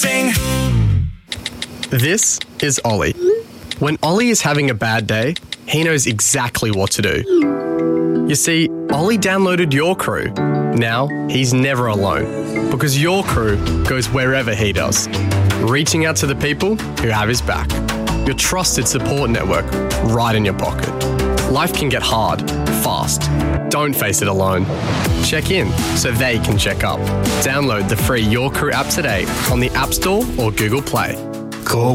Sing. This is Ollie. When Ollie is having a bad day, he knows exactly what to do. You see, Ollie downloaded Your Crew. Now, he's never alone because Your Crew goes wherever he does, reaching out to the people who have his back. Your trusted support network right in your pocket. Life can get hard, fast. Don't face it alone. Check in so they can check up. Download the free Your Crew app today on the App Store or Google Play. Call